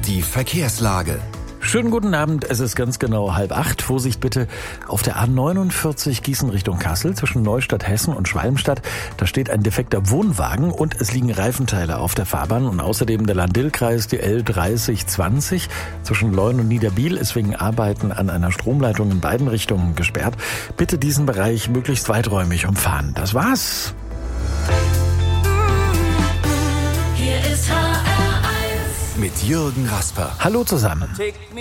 Die Verkehrslage. Schönen guten Abend, es ist ganz genau 7:30. Vorsicht bitte auf der A49 Gießen Richtung Kassel zwischen Neustadt Hessen und Schwalmstadt. Da steht ein defekter Wohnwagen und es liegen Reifenteile auf der Fahrbahn. Und außerdem der Lahn-Dill-Kreis, die L3020 zwischen Leun und Niederbiel ist wegen Arbeiten an einer Stromleitung in beiden Richtungen gesperrt. Bitte diesen Bereich möglichst weiträumig umfahren. Das war's. Mit Jürgen Rasper. Hallo zusammen.